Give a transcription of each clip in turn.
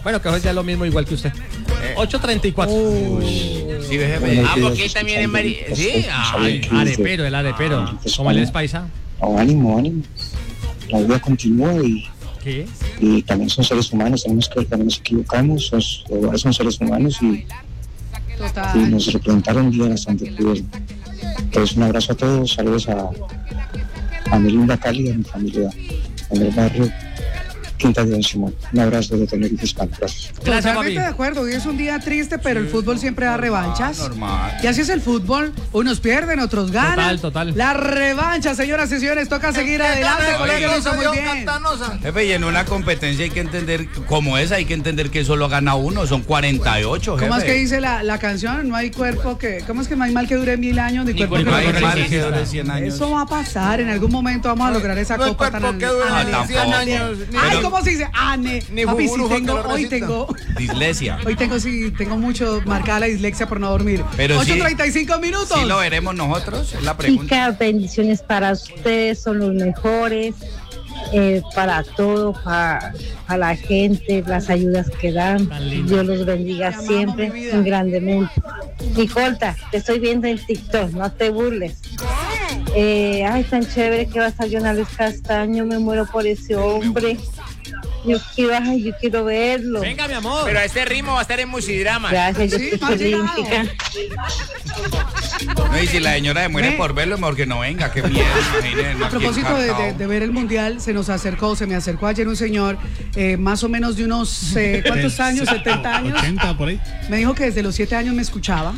Bueno, que hoy ya es lo mismo igual que usted. 8:34. Sí, jefe. Porque también es María. Sí, Arepero, el arepero. ¿Cómo le es, paisa? Ánimo, ánimo. La vida continúa ¿Qué? y también son seres humanos, tenemos que ver, también nos equivocamos, son seres humanos y nos representaron bien bastante bien. Entonces un abrazo a todos, saludos a mi linda Cali y a mi familia en el barrio Quinta de Don Simón. Un abrazo desde Tenerife, España. Gracias. Totalmente de acuerdo, hoy es un día triste, pero el fútbol siempre da revanchas. Normal. Y así es el fútbol, unos pierden, otros ganan. Total. La revancha, señoras y señores, toca seguir adelante. Colombia lo hizo muy bien. Jefe, y en una competencia hay que entender, como es, hay que entender que solo gana uno, son 48, jefe. ¿Cómo es que dice la canción? No hay cuerpo que... ¿Cómo es que no hay mal que dure 1000 años ni cuerpo que No hay dure mal 100 que dure 100 años. Eso va a pasar, en algún momento vamos a lograr esa copa tan... que dure tampoco. 100 años. Ay, ¿cómo se dice? Ni Papi, jugo, sí tengo, que lo hoy recita. tengo... Dislexia. Hoy tengo mucho marcada la dislexia por no dormir. Pero 8:35 minutos. ¿Sí lo veremos nosotros? Es la pregunta. Chicas, bendiciones para ustedes, son los mejores, para todo, para la gente, las ayudas que dan. Dios los bendiga siempre, grandemente. Nicolta, te estoy viendo en TikTok, no te burles. Ay, tan chévere que va a estar Jonales Castaño, me muero por ese hombre. Yo quiero verlo. Venga, mi amor. Pero este ritmo va a estar en Musidrama. Gracias, yo Sí, soy más llegado. olímpica. No, y si la señora se muere por verlo, mejor que no venga, qué miedo. Imagínense, A propósito de ver el mundial, se me acercó ayer un señor, más o menos de unos, ¿cuántos años? 70 años. 80 por ahí. Me dijo que desde los 7 años me escuchaba.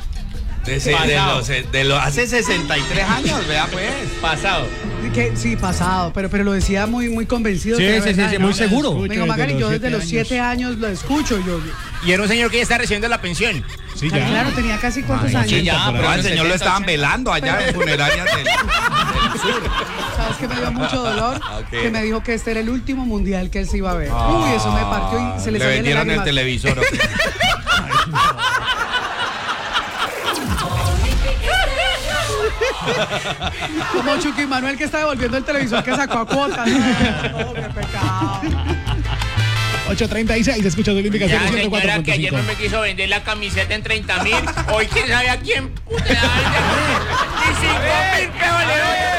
Hace 63 años, vea pues. Pasado. Sí, pasado, pero lo decía muy convencido. Sí, que era sí, verdad, sí, ¿no? muy seguro. Me dijo, Magali, yo desde los 7 años lo escucho. Y era un señor que ya está recibiendo la pensión. Sí, ya. Claro, tenía casi cuántos años. Sí, ya, por pero ahí. al señor lo estaban velando allá en funerarias del sur. ¿Sabes qué me dio mucho dolor? Ok. Que me dijo que este era el último mundial que él se iba a ver. Uy, eso me partió y se le Le salían vendieron el lágrimas. televisor. ¿Ok? Como Chucky Manuel que está devolviendo el televisor que sacó a cuota. No, qué pecado. 8:36, escucha tu Olímpica Ya, señora, que 104.5. ayer no me quiso vender la camiseta en 30.000. Hoy quién sabe a quién puta. Y 5.000 pesos le doy.